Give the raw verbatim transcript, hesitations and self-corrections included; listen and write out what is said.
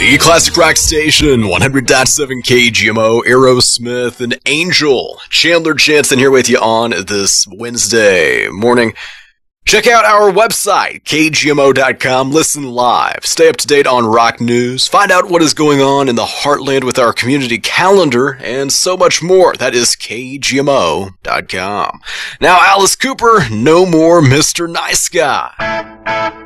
The Classic Rock Station, one hundred point seven K G M O, Aerosmith, and Angel. Chandler Jansen here with you on this Wednesday morning. Check out our website, K G M O dot com. Listen live. Stay up to date on rock news. Find out what is going on in the heartland with our community calendar, and so much more. That is K G M O dot com. Now, Alice Cooper, no more Mister Nice Guy.